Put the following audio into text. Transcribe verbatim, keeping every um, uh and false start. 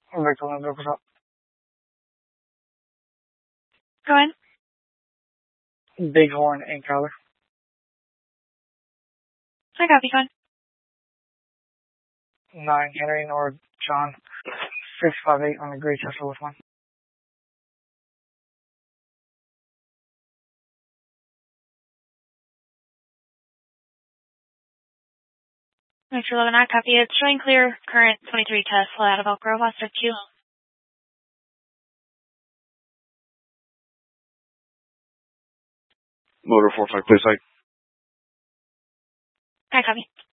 Victor Lindsay, what's up? Go ahead. Bighorn and color. I copy, go ahead. Nine Henry North John six five eight on the Great Tesla with one. Thanks for eleven, I copy. It's showing clear current twenty-three Tesla out of Elk Grove. I'll start you. Motor four five, please, like. I copy.